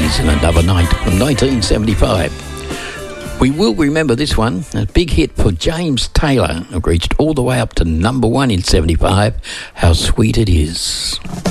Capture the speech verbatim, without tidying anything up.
Days and Another Night from nineteen seventy-five. We will remember this one, a big hit for James Taylor. It reached all the way up to number one in seventy-five, How Sweet It Is.